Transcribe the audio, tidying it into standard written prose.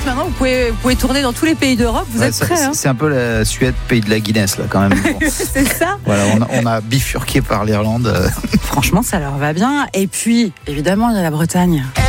fait, maintenant, vous pouvez tourner dans tous les pays d'Europe. Vous êtes prêts, hein. C'est un peu la Suède, pays de la Guinness, là, quand même. Bon. C'est ça. Voilà, on a bifurqué par l'Irlande. Franchement, ça leur va bien. Et puis, évidemment, il y a la Bretagne.